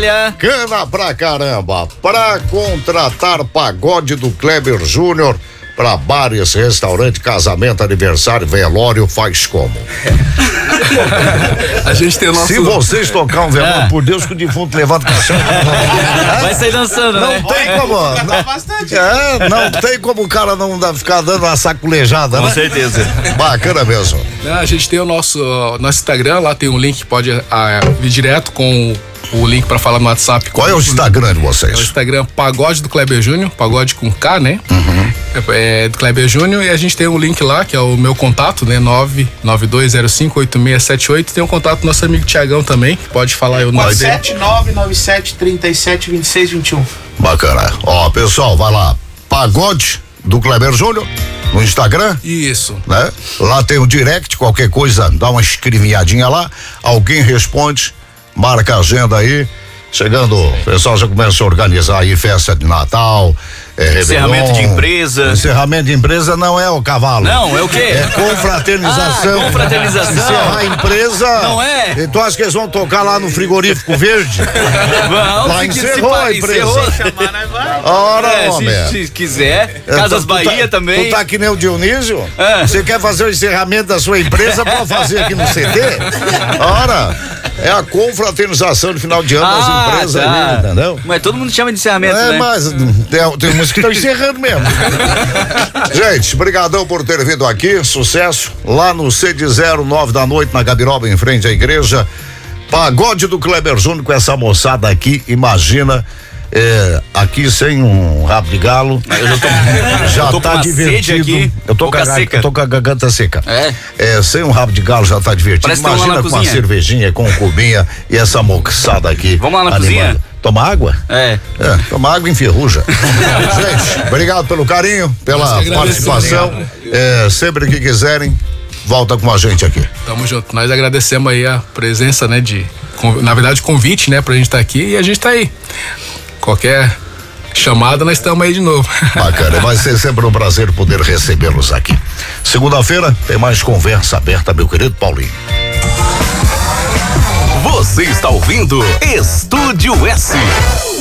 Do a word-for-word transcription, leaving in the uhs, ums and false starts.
Olha. Cana pra caramba. Pra contratar pagode do Kleber Júnior pra bares, restaurante, casamento, aniversário, velório, faz como? A gente tem o nosso... Se vocês tocar um velório, ah. por Deus que o defunto levanta o caixão. Vai sair dançando, não né? Não tem como. Não, bastante. É, não tem como o cara não ficar dando uma saculejada, Com né? certeza. Bacana mesmo. A gente tem o nosso, nosso Instagram, lá tem um link que pode ah, vir direto com o link pra falar no WhatsApp. Qual é o Instagram de vocês? É o Instagram Pagode do Kleber Júnior, pagode com K, né? Uhum. É, é do Kleber Júnior, e a gente tem um link lá, que é o meu contato, né? nove nove dois zero cinco oito seis sete oito. Tem um contato do nosso amigo Tiagão também, pode falar aí o nome dele. sete nove nove sete três sete vinte e seis vinte e um. Bacana. Ó, pessoal, vai lá. Pagode do Kleber Júnior no Instagram. Isso. Né? Lá tem o direct, qualquer coisa, dá uma escrevinhadinha lá, alguém responde, marca a agenda aí. Chegando, o pessoal já começa a organizar aí festa de Natal, é, encerramento de empresa. Encerramento de empresa não é o cavalo. Não, é o quê? É confraternização. Ah, confraternização. Encerrar a empresa. Não é? E tu acha que eles vão tocar lá no frigorífico verde? Vão. Lá encerrou a empresa. Encerrou. Chamar, nós vai. Ora, é, homem. se, se quiser. Casas tu Bahia tá, também. Tu tá que nem o Dionísio? É. Você quer fazer o encerramento da sua empresa, pode fazer aqui no C D? Ora, é a confraternização de final de ano ah, das empresas tá. ali, entendeu? Mas todo mundo chama de encerramento, é, né? mas tem, tem uns que estão encerrando mesmo. Gente, brigadão por ter vindo aqui, sucesso. Lá no C D zero nove da noite, na Gabiroba, em frente à igreja. Pagode do Kleber Júnior com essa moçada aqui, imagina. É, aqui sem um rabo de galo, eu já tô, já eu tô tá divertido. Aqui, eu, tô com a, eu tô com a garganta seca. É? É, sem um rabo de galo já tá divertido. Parece Imagina com cozinha. uma cervejinha, com um cubinha e essa moçada aqui. Vamos lá na animando. cozinha? Toma água? É. É, toma água e enferruja. Gente, obrigado pelo carinho, pela participação. É, sempre que quiserem, volta com a gente aqui. Tamo junto. Nós agradecemos aí a presença, né, de, na verdade, convite, né, pra gente estar tá aqui, e a gente tá aí. Qualquer chamada, nós estamos aí de novo. Bacana, vai ser sempre um prazer poder recebê-los aqui. Segunda-feira tem mais conversa aberta, meu querido Paulinho. Você está ouvindo Estúdio S.